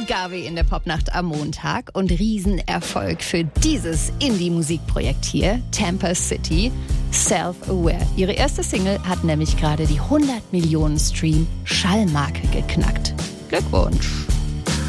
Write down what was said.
Gaby in der Popnacht am Montag und Riesenerfolg für dieses Indie-Musikprojekt hier, Tampa City, Self-Aware. Ihre erste Single hat nämlich gerade die 100 Millionen Stream-Schallmarke geknackt. Glückwunsch!